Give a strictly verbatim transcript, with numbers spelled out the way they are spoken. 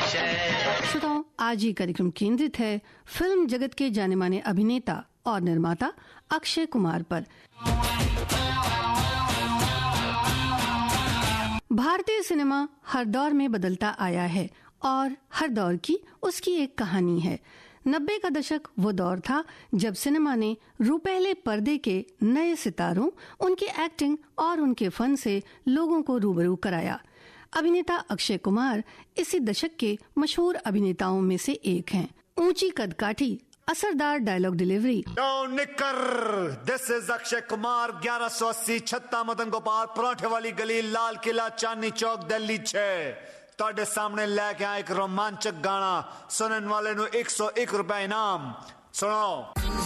श्रोताओं, आज ये कार्यक्रम केंद्रित है फिल्म जगत के जाने माने अभिनेता और निर्माता अक्षय कुमार पर। भारतीय सिनेमा हर दौर में बदलता आया है और हर दौर की उसकी एक कहानी है। नब्बे का दशक वो दौर था जब सिनेमा ने रुपहले पर्दे के नए सितारों, उनकी एक्टिंग और उनके फन से लोगों को रूबरू कराया। अभिनेता अक्षय कुमार इसी दशक के मशहूर अभिनेताओं में से एक हैं। ऊंची कदकाठी, असरदार dialogue delivery. This is Akshay Kumar, ग्यारह सौ अस्सी छत्ता मदन गोपाल, पराठे वाली गली, लाल किला, चांदनी चौक, दिल्ली छह। ਤੁਹਾਡੇ सामने लेके आया एक रोमांचक गाना, सुनने वाले नु एक सौ एक रुपए इनाम। सुनो।